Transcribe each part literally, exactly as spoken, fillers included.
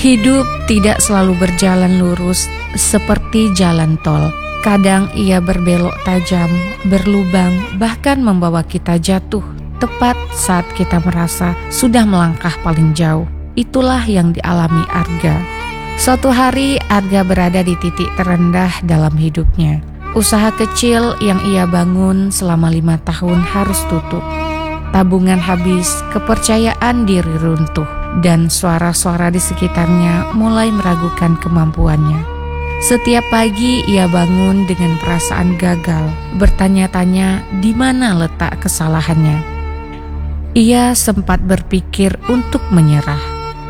Hidup tidak selalu berjalan lurus seperti jalan tol. Kadang ia berbelok tajam, berlubang, bahkan membawa kita jatuh tepat saat kita merasa sudah melangkah paling jauh. Itulah yang dialami Arga. Suatu hari Arga berada di titik terendah dalam hidupnya. Usaha kecil yang ia bangun selama lima tahun harus tutup. Tabungan habis, kepercayaan diri runtuh, dan suara-suara di sekitarnya mulai meragukan kemampuannya. Setiap pagi ia bangun dengan perasaan gagal, bertanya-tanya di mana letak kesalahannya. Ia sempat berpikir untuk menyerah.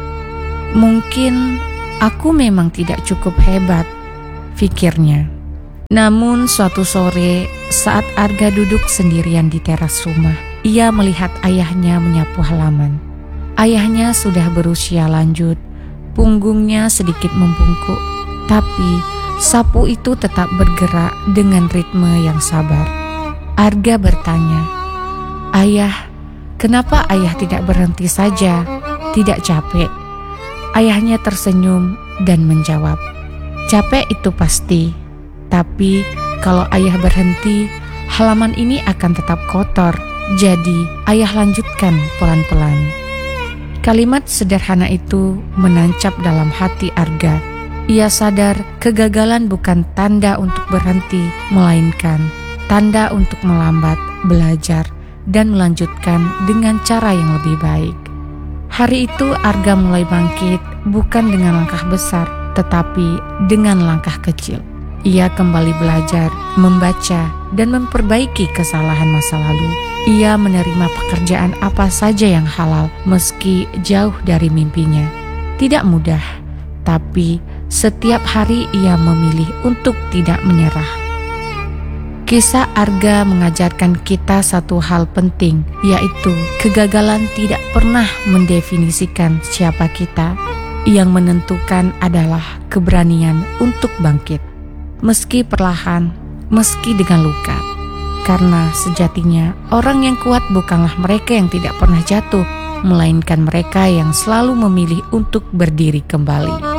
Mungkin aku memang tidak cukup hebat, pikirnya. Namun suatu sore saat Arga duduk sendirian di teras rumah, ia melihat ayahnya menyapu halaman. Ayahnya sudah berusia lanjut, punggungnya sedikit membungkuk, tapi sapu itu tetap bergerak dengan ritme yang sabar. Arga bertanya, "Ayah, kenapa ayah tidak berhenti saja? Tidak capek?" Ayahnya tersenyum dan menjawab, "Capek itu pasti, tapi kalau ayah berhenti, halaman ini akan tetap kotor. Jadi ayah lanjutkan pelan-pelan." Kalimat sederhana itu menancap dalam hati Arga. Ia sadar kegagalan bukan tanda untuk berhenti, melainkan tanda untuk melambat, belajar, dan melanjutkan dengan cara yang lebih baik. Hari itu Arga mulai bangkit, bukan dengan langkah besar, tetapi dengan langkah kecil. Ia kembali belajar, membaca, dan memperbaiki kesalahan masa lalu. Ia menerima pekerjaan apa saja yang halal meski jauh dari mimpinya. Tidak mudah, tapi setiap hari ia memilih untuk tidak menyerah. Kisah Arga mengajarkan kita satu hal penting, yaitu kegagalan tidak pernah mendefinisikan siapa kita. Yang menentukan adalah keberanian untuk bangkit. Meski perlahan, meski dengan luka. Karena sejatinya orang yang kuat bukanlah mereka yang tidak pernah jatuh, melainkan mereka yang selalu memilih untuk berdiri kembali.